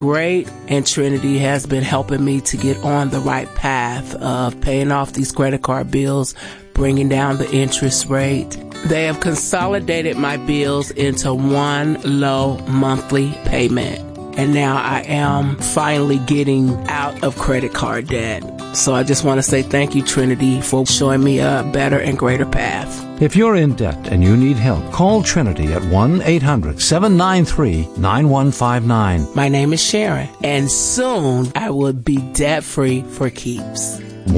Great, and Trinity has been helping me to get on the right path of paying off these credit card bills, bringing down the interest rate. They have consolidated my bills into one low monthly payment. And now I am finally getting out of credit card debt. So I just want to say thank you, Trinity, for showing me a better and greater path. If you're in debt and you need help, call Trinity at 1-800-793-9159. My name is Sharon, and soon I will be debt-free for keeps.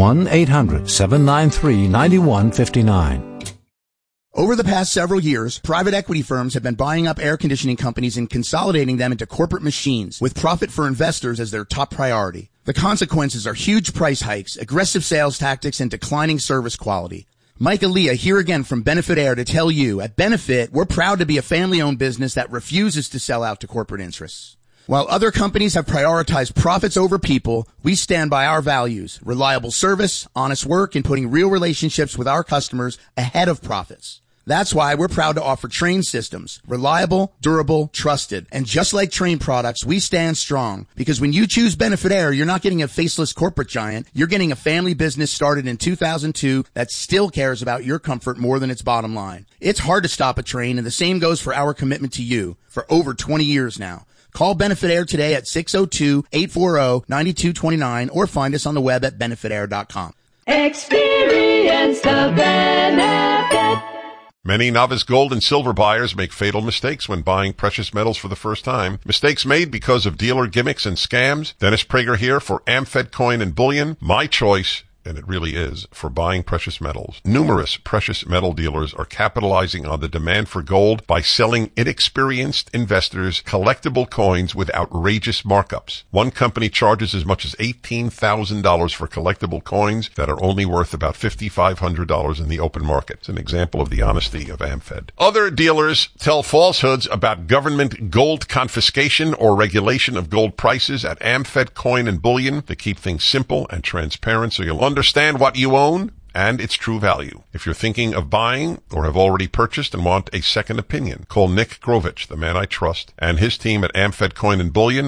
1-800-793-9159. Over the past several years, private equity firms have been buying up air conditioning companies and consolidating them into corporate machines, with profit for investors as their top priority. The consequences are huge price hikes, aggressive sales tactics, and declining service quality. Mike Aaliyah here again from Benefit Air to tell you, at Benefit, we're proud to be a family-owned business that refuses to sell out to corporate interests. While other companies have prioritized profits over people, we stand by our values: reliable service, honest work, and putting real relationships with our customers ahead of profits. That's why we're proud to offer Trane systems. Reliable, durable, trusted. And just like Trane products, we stand strong. Because when you choose Benefit Air, you're not getting a faceless corporate giant. You're getting a family business started in 2002 that still cares about your comfort more than its bottom line. It's hard to stop a Trane, and the same goes for our commitment to you for over 20 years now. Call Benefit Air today at 602-840-9229 or find us on the web at benefitair.com. Experience the benefit. Many novice gold and silver buyers make fatal mistakes when buying precious metals for the first time. Mistakes made because of dealer gimmicks and scams. Dennis Prager here for Amfed Coin and Bullion. My choice, and it really is, for buying precious metals. Numerous precious metal dealers are capitalizing on the demand for gold by selling inexperienced investors collectible coins with outrageous markups. One company charges as much as $18,000 for collectible coins that are only worth about $5,500 in the open market. It's an example of the honesty of Amfed. Other dealers tell falsehoods about government gold confiscation or regulation of gold prices at Amfed Coin and Bullion to keep things simple and transparent so you'll understand what you own and its true value. If you're thinking of buying or have already purchased and want a second opinion, call Nick Grovich, the man I trust, and his team at Amfed Coin and Bullion,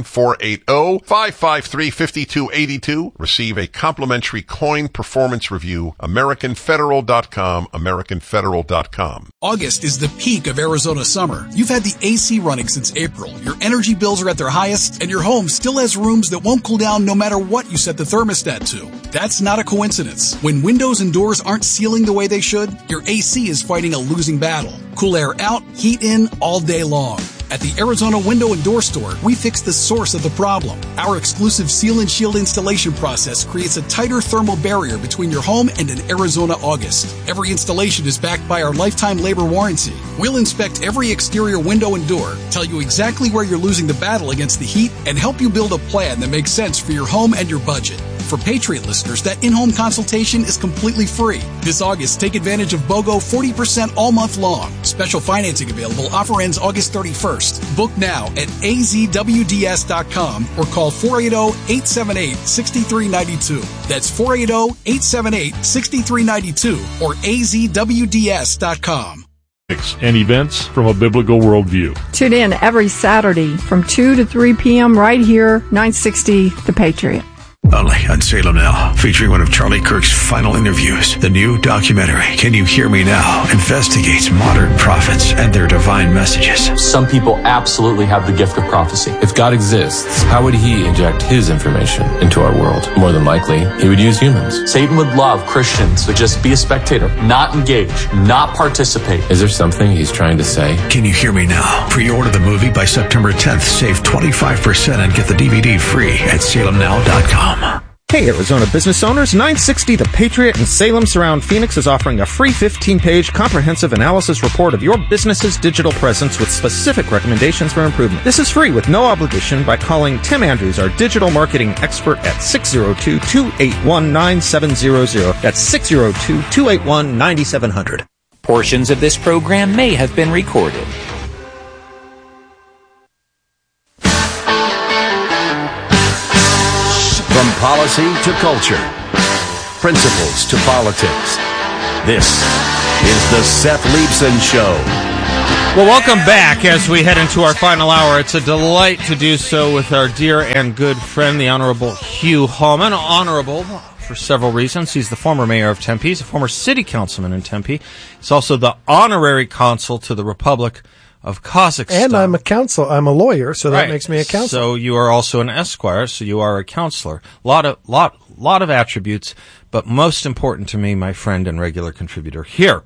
480-553-5282. Receive a complimentary coin performance review, AmericanFederal.com, AmericanFederal.com. August is the peak of Arizona summer. You've had the AC running since April. Your energy bills are at their highest, and your home still has rooms that won't cool down no matter what you set the thermostat to. That's not a coincidence. When windows and doors aren't sealing the way they should, your AC is fighting a losing battle. Cool air out, heat in all day long. At the Arizona Window and Door Store, we fix the source of the problem. Our exclusive Seal and Shield installation process creates a tighter thermal barrier between your home and an Arizona August. Every installation is backed by our lifetime labor warranty. We'll inspect every exterior window and door, tell you exactly where you're losing the battle against the heat, and help you build a plan that makes sense for your home and your budget. For Patriot listeners, that in-home consultation is completely free. This August, take advantage of BOGO 40% all month long. Special financing available. Offer ends August 31st. Book now at azwds.com or call 480-878-6392. That's 480-878-6392 or azwds.com. And events from a biblical worldview. Tune in every Saturday from 2 to 3 p.m. right here, 960 The Patriot. Only on Salem Now, featuring one of Charlie Kirk's final interviews. The new documentary, Can You Hear Me Now?, investigates modern prophets and their divine messages. Some people absolutely have the gift of prophecy. If God exists, how would he inject his information into our world? More than likely, he would use humans. Satan would love Christians to just be a spectator, not engage, not participate. Is there something he's trying to say? Can You Hear Me Now? Pre-order the movie by September 10th. Save 25% and get the DVD free at salemnow.com. Hey, Arizona business owners, 960 The Patriot in Salem Surround Phoenix is offering a free 15-page comprehensive analysis report of your business's digital presence with specific recommendations for improvement. This is free with no obligation by calling Tim Andrews, our digital marketing expert, at 602-281-9700. That's 602-281-9700. Portions of this program may have been recorded. From policy to culture, principles to politics, this is the Seth Leibsohn Show. Well, welcome back as we head into our final hour. It's a delight to do so with our dear and good friend, the Honorable Hugh Hallman. Honorable for several reasons. He's the former mayor of Tempe. He's a former city councilman in Tempe. He's also the honorary consul to the Republic of Kazakhstan. And I'm a lawyer, so that makes me a counselor. So you are also an esquire, so you are a counselor. Lot of attributes, but most important to me, my friend and regular contributor here.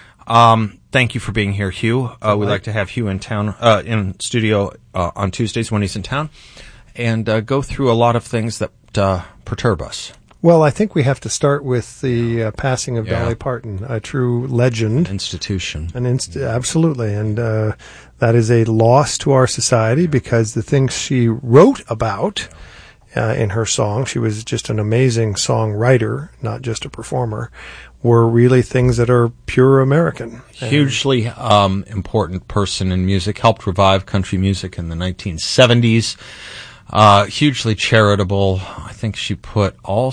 Thank you for being here, Hugh. We like to have Hugh in town, in studio, on Tuesdays when he's in town, and go through a lot of things that perturb us. Well, I think we have to start with the passing of Dolly Parton, a true legend. Institution. Absolutely. And that is a loss to our society because the things she wrote about in her song, she was just an amazing songwriter, not just a performer, were really things that are pure American. Hugely important person in music, helped revive country music in the 1970s. Hugely charitable. I think she put all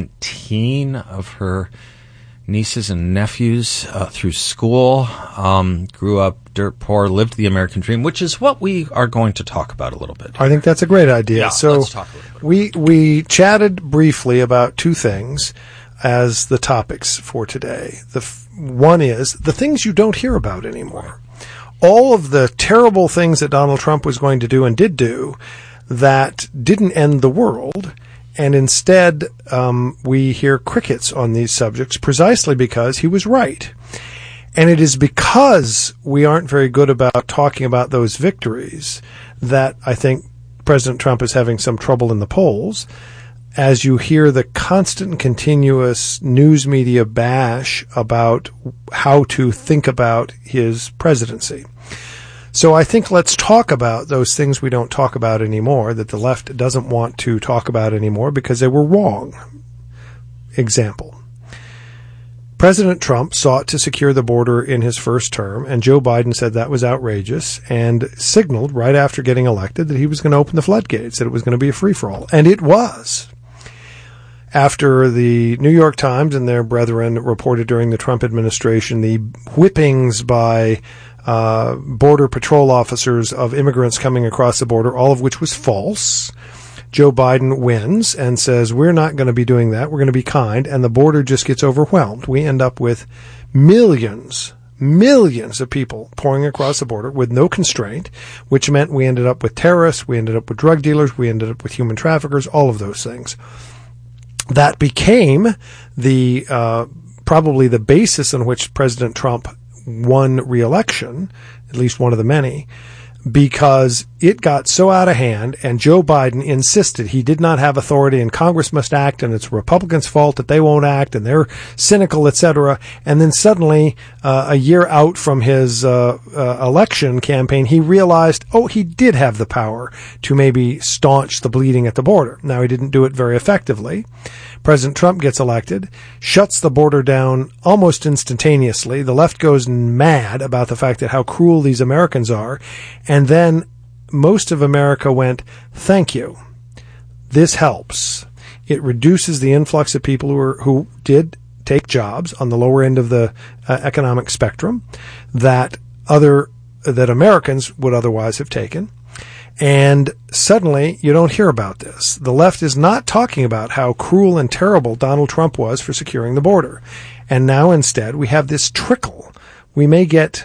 17 of her nieces and nephews through school, grew up dirt poor, lived the American dream, which is what we are going to talk about a little bit. I think that's a great idea. Yeah, so let's talk a little bit. We chatted briefly about two things as the topics for today. One is the things you don't hear about anymore. All of the terrible things that Donald Trump was going to do and did do that didn't end the world, and instead we hear crickets on these subjects precisely because he was right. And it is because we aren't very good about talking about those victories that I think President Trump is having some trouble in the polls, as you hear the constant and continuous news media bash about how to think about his presidency. So I think let's talk about those things we don't talk about anymore, that the left doesn't want to talk about anymore because they were wrong. Example. President Trump sought to secure the border in his first term, and Joe Biden said that was outrageous and signaled right after getting elected that he was going to open the floodgates, that it was going to be a free-for-all. And it was. After the New York Times and their brethren reported during the Trump administration the whippings by border patrol officers of immigrants coming across the border, all of which was false, Joe Biden wins and says, we're not going to be doing that. We're going to be kind. And the border just gets overwhelmed. We end up with millions of people pouring across the border with no constraint, which meant we ended up with terrorists. We ended up with drug dealers. We ended up with human traffickers, all of those things. That became the probably the basis on which President Trump won re-election, at least one of the many, because it got so out of hand and Joe Biden insisted he did not have authority and Congress must act and it's Republicans' fault that they won't act and they're cynical, etc. And then suddenly, a year out from his election campaign, he realized, he did have the power to maybe staunch the bleeding at the border. Now, he didn't do it very effectively. President Trump gets elected, shuts the border down almost instantaneously. The left goes mad about the fact that how cruel these Americans are. And then most of America went, thank you. This helps. It reduces the influx of people who did take jobs on the lower end of the economic spectrum that Americans would otherwise have taken. And suddenly, you don't hear about this. The left is not talking about how cruel and terrible Donald Trump was for securing the border. And now instead, we have this trickle. We may get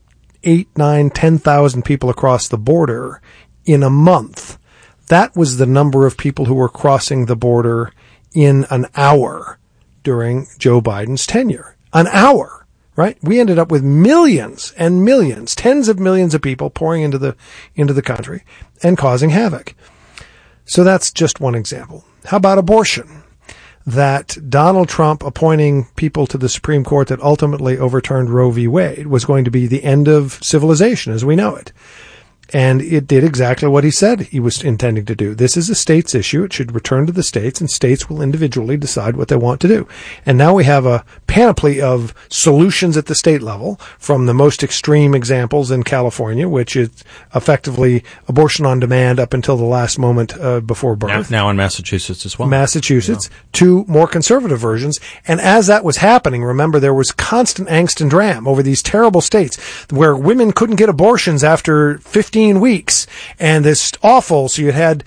8, 9, 10,000 people across the border in a month. That was the number of people who were crossing the border in an hour during Joe Biden's tenure. An hour. Right? We ended up with millions and millions, tens of millions of people pouring into the country and causing havoc. So that's just one example. How about abortion? That Donald Trump appointing people to the Supreme Court that ultimately overturned Roe v. Wade was going to be the end of civilization as we know it. And it did exactly what he said he was intending to do. This is a states issue. It should return to the states, and states will individually decide what they want to do. And now we have a panoply of solutions at the state level, from the most extreme examples in California, which is effectively abortion on demand up until the last moment before birth. Now in Massachusetts as well. Massachusetts, to more conservative versions. And as that was happening, remember, there was constant angst and dram over these terrible states where women couldn't get abortions after 15 weeks, and this awful. So you had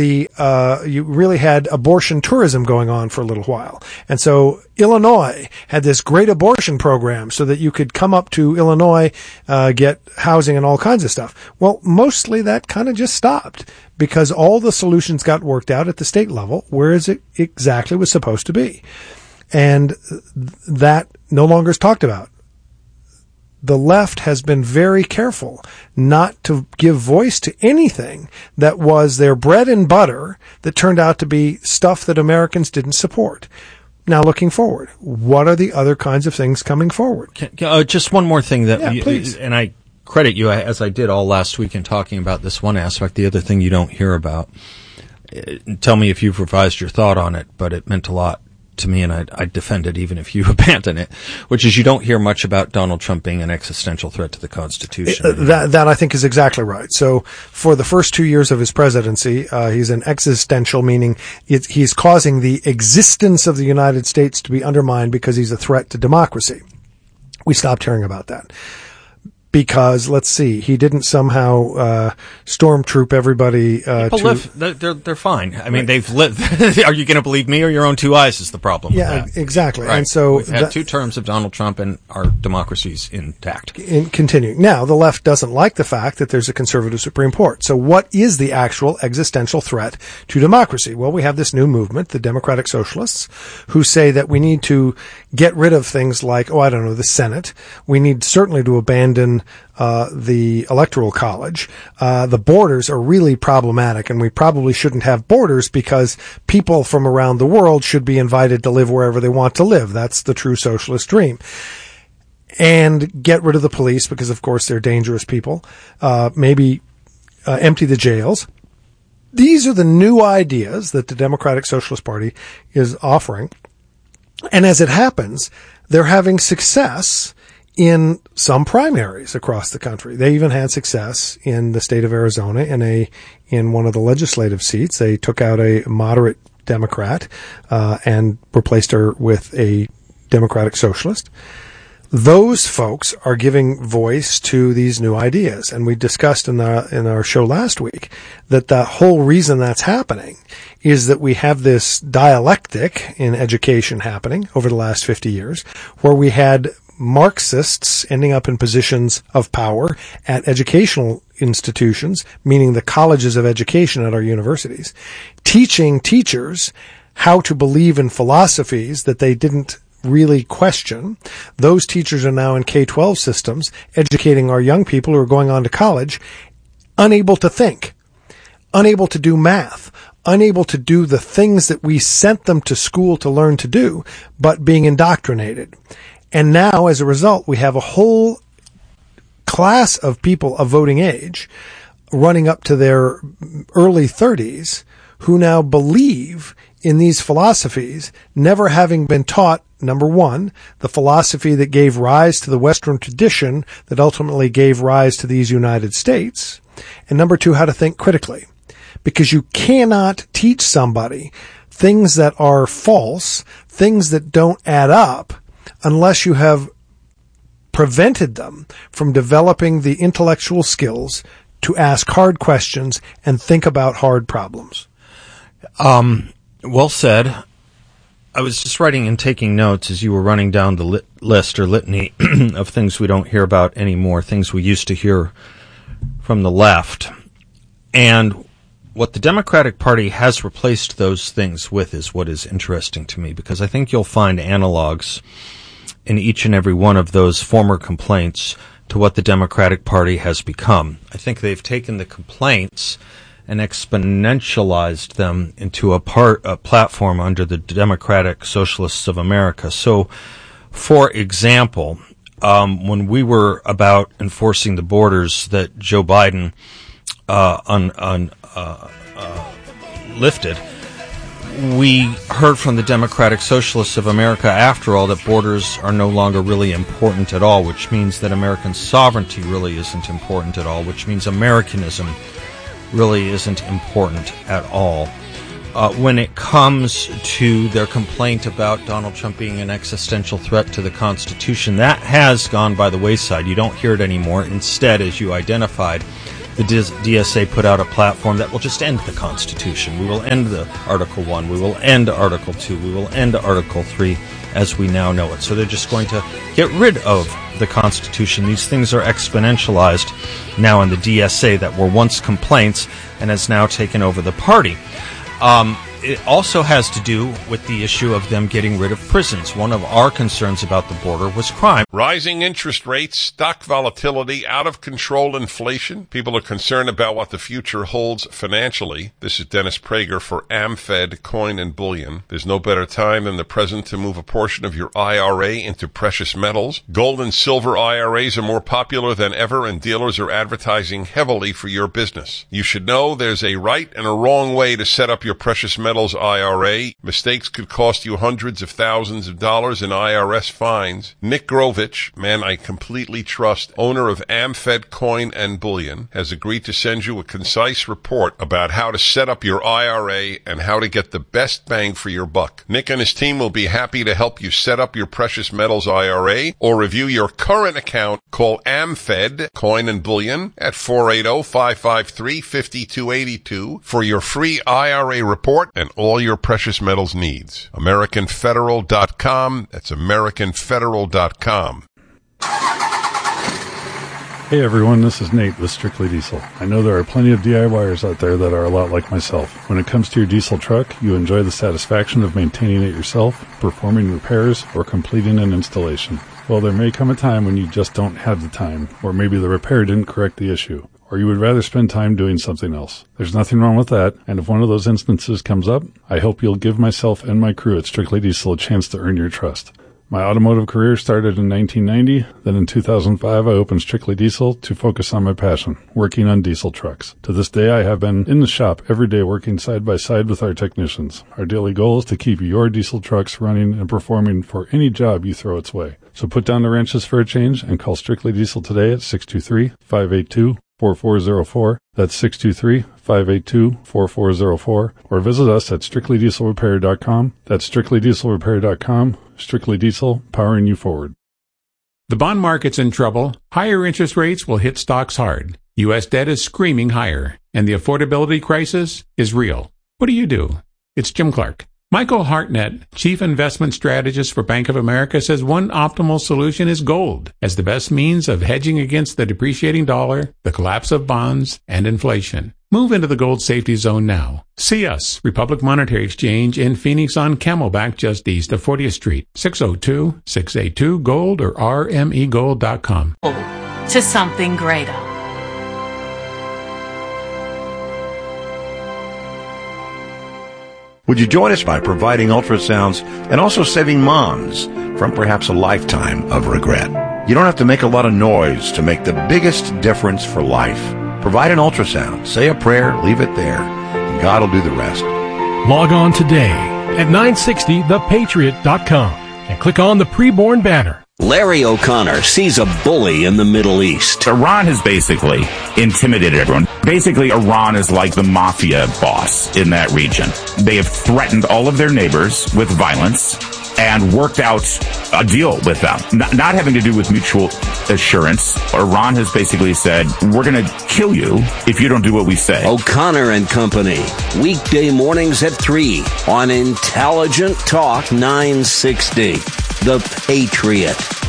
you really had abortion tourism going on for a little while. And so Illinois had this great abortion program so that you could come up to Illinois, get housing and all kinds of stuff. Well, mostly that kind of just stopped because all the solutions got worked out at the state level, whereas it exactly was supposed to be. And that no longer is talked about. The left has been very careful not to give voice to anything that was their bread and butter that turned out to be stuff that Americans didn't support. Now, looking forward, what are the other kinds of things coming forward? Just one more thing please. And I credit you, as I did all last week, in talking about this one aspect. The other thing you don't hear about, tell me if you've revised your thought on it, but it meant a lot to me, and I'd defend it even if you abandon it, which is you don't hear much about Donald Trump being an existential threat to the Constitution. That I think is exactly right. So for the first 2 years of his presidency, he's an existential, meaning he's causing the existence of the United States to be undermined because he's a threat to democracy. We stopped hearing about that. Because, let's see, he didn't somehow stormtroop everybody. People live; they're fine. I mean, they've lived. Are you going to believe me or your own two eyes? Is the problem? Yeah, exactly. Right. And so we've had 2 terms of Donald Trump, and our democracy's intact. Continuing. Now, the left doesn't like the fact that there's a conservative Supreme Court. So, what is the actual existential threat to democracy? Well, we have this new movement, the Democratic Socialists, who say that we need to get rid of things like, the Senate. We need certainly to abandon the Electoral College. The borders are really problematic, and we probably shouldn't have borders because people from around the world should be invited to live wherever they want to live. That's the true socialist dream. And get rid of the police because, of course, they're dangerous people. Maybe empty the jails. These are the new ideas that the Democratic Socialist Party is offering. And as it happens, they're having success in some primaries across the country. They even had success in the state of Arizona in one of the legislative seats. They took out a moderate Democrat and replaced her with a Democratic Socialist. Those folks are giving voice to these new ideas. And we discussed in our show last week that the whole reason that's happening is that we have this dialectic in education happening over the last 50 years where we had Marxists ending up in positions of power at educational institutions, meaning the colleges of education at our universities, teaching teachers how to believe in philosophies that they didn't really question. Those teachers are now in K-12 systems, educating our young people who are going on to college, unable to think, unable to do math, unable to do the things that we sent them to school to learn to do, but being indoctrinated. And now, as a result, we have a whole class of people of voting age running up to their early 30s who now believe in these philosophies, never having been taught, number one, the philosophy that gave rise to the Western tradition that ultimately gave rise to these United States, and number two, how to think critically. Because you cannot teach somebody things that are false, things that don't add up, unless you have prevented them from developing the intellectual skills to ask hard questions and think about hard problems. Well said. I was just writing and taking notes as you were running down the list or litany of things we don't hear about anymore, things we used to hear from the left. And what the Democratic Party has replaced those things with is what is interesting to me, because I think you'll find analogs in each and every one of those former complaints to what the Democratic Party has become. I think they've taken the complaints and exponentialized them into a platform under the Democratic Socialists of America. So, for example, when we were about enforcing the borders that Joe Biden lifted, we heard from the Democratic Socialists of America, after all, that borders are no longer really important at all, which means that American sovereignty really isn't important at all, which means Americanism really isn't important at all. When it comes to their complaint about Donald Trump being an existential threat to the Constitution, that has gone by the wayside. You don't hear it anymore. Instead, as you identified, the DSA put out a platform that will just end the Constitution. We will end the Article 1. We will end Article 2. We will end Article 3 as we now know it. So they're just going to get rid of the Constitution. These things are exponentialized now in the DSA that were once complaints and has now taken over the party. It also has to do with the issue of them getting rid of prisons. One of our concerns about the border was crime. Rising interest rates, stock volatility, out of control inflation. People are concerned about what the future holds financially. This is Dennis Prager for AmFed Coin and Bullion. There's no better time than the present to move a portion of your IRA into precious metals. Gold and silver IRAs are more popular than ever, and dealers are advertising heavily for your business. You should know there's a right and a wrong way to set up your precious metals IRA. Mistakes could cost you hundreds of thousands of dollars in IRS fines. Nick Grovich, man I completely trust, owner of AmFed Coin and Bullion, has agreed to send you a concise report about how to set up your IRA and how to get the best bang for your buck. Nick and his team will be happy to help you set up your precious metals IRA or review your current account. Call AmFed Coin and Bullion at 480-553-5282 for your free IRA report and all your precious metals needs. AmericanFederal.com. That's AmericanFederal.com. Hey everyone, this is Nate with Strictly Diesel. I know there are plenty of DIYers out there that are a lot like myself. When it comes to your diesel truck, you enjoy the satisfaction of maintaining it yourself, performing repairs, or completing an installation. Well, there may come a time when you just don't have the time, or maybe the repair didn't correct the issue, or you would rather spend time doing something else. There's nothing wrong with that, and if one of those instances comes up, I hope you'll give myself and my crew at Strictly Diesel a chance to earn your trust. My automotive career started in 1990, then in 2005 I opened Strictly Diesel to focus on my passion, working on diesel trucks. To this day I have been in the shop every day working side by side with our technicians. Our daily goal is to keep your diesel trucks running and performing for any job you throw its way. So put down the wrenches for a change and call Strictly Diesel today at 623-582-4404. That's 623-582-4404. Or visit us at strictlydieselrepair.com. That's strictlydieselrepair.com. Strictly Diesel, powering you forward. The bond market's in trouble. Higher interest rates will hit stocks hard. U.S. debt is screaming higher, and the affordability crisis is real. What do you do? It's Jim Clark. Michael Hartnett, Chief Investment Strategist for Bank of America, says one optimal solution is gold as the best means of hedging against the depreciating dollar, the collapse of bonds, and inflation. Move into the gold safety zone now. See us, Republic Monetary Exchange in Phoenix on Camelback just east of 40th Street, 602-682-GOLD or rmegold.com. To something greater. Would you join us by providing ultrasounds and also saving moms from perhaps a lifetime of regret? You don't have to make a lot of noise to make the biggest difference for life. Provide an ultrasound, say a prayer, leave it there, and God will do the rest. Log on today at 960thepatriot.com and click on the preborn banner. Larry O'Connor sees a bully in the Middle East. Iran has basically intimidated everyone. Basically, Iran is like the mafia boss in that region. They have threatened all of their neighbors with violence and worked out a deal with them, not having to do with mutual assurance. Iran has basically said, we're going to kill you if you don't do what we say. O'Connor and Company, weekday mornings at 3 on Intelligent Talk 960. The Patriot.